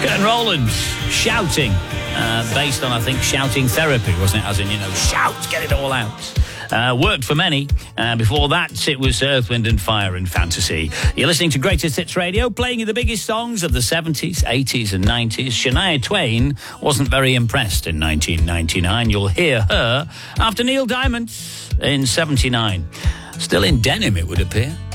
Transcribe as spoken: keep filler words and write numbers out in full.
Curtin Rowlands, Shouting, uh, based on, I think, shouting therapy, wasn't it? As in, you know, shout, get it all out. Uh, worked for many. Uh, before that, it was Earth, Wind and Fire and Fantasy. You're listening to Greatest Hits Radio, playing you the biggest songs of the seventies, eighties and nineties. Shania Twain wasn't very impressed in nineteen ninety-nine. You'll hear her after Neil Diamond in seventy-nine. Still in denim, it would appear.